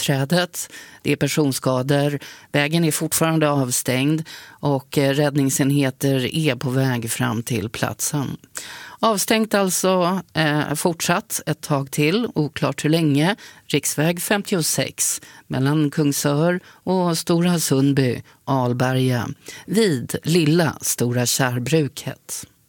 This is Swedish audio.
trädet. Det är personskador. Vägen är fortfarande avstängd och räddningsenheter är på väg fram till platsen. Avstängt alltså, fortsatt ett tag till, oklart hur länge. Riksväg 56 mellan Kungsör och Stora Sundby, Alberga, vid Lilla Stora Kärrbruket.